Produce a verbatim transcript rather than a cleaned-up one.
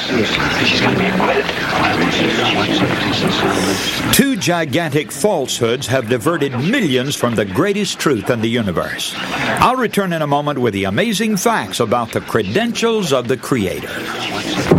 Two gigantic falsehoods have diverted millions from the greatest truth in the universe. I'll return in a moment with the amazing facts about the credentials of the Creator.